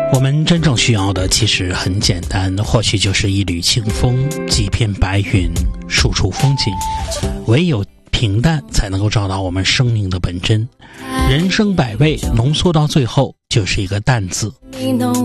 我们真正需要的其实很简单，或许就是一缕清风，几片白云，数处风景。唯有平淡才能够找到我们生命的本真。人生百味，浓缩到最后就是一个淡字。